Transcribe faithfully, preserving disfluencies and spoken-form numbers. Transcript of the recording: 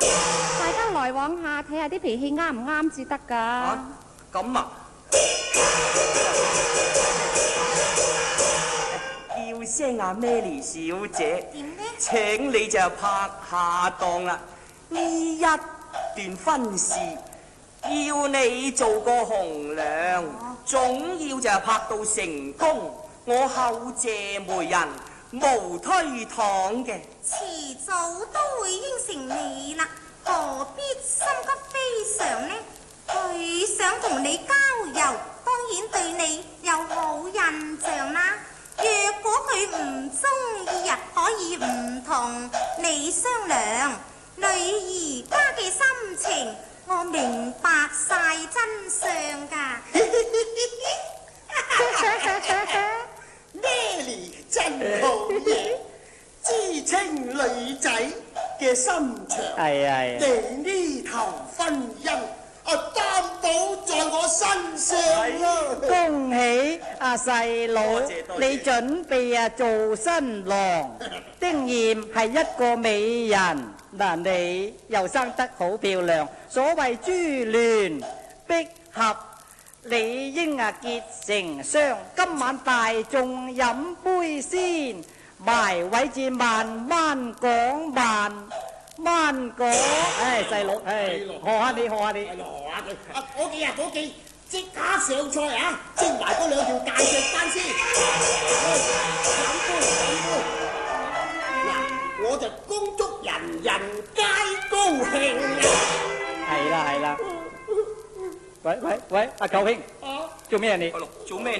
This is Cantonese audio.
大家來往下睇下啲脾氣啱唔啱至得㗎。 啊，咁啊！叫聲阿 Mary 小姐， 點呢？ 請你就拍下檔啦。呢一段婚事，要你做個紅娘，總要就拍到成功。我後謝媒人，無推搪嘅。 遲早都會應承你啦，何必心急非常呢？佢想同你交遊，當然對你有好印象啦。若果佢唔中意啊，可以唔同你商量。女兒家嘅心情，我明白晒真相㗎。 Mary 真好嘢，知清女仔嘅心腸。 係係。 你呢頭婚姻啊，擔保在我身上啦。 恭喜阿細佬， 多謝多謝你準備啊做新郎。丁艷係一個美人，嗱你又生得好漂亮。所謂珠聯璧合，理應啊結成雙。今晚大眾飲杯先，埋位至慢慢講，慢慢講。唉，細佬，唉，學下你，學下你。 係咯，學下佢。啊，伙計啊，伙計，即刻上菜啊！蒸埋嗰兩條大石斑先。飲杯，飲杯。嗱，我就恭祝人人皆高興啊！ 係啦係啦。喂喂喂，阿舅兄，做咩啊你？ 做咩？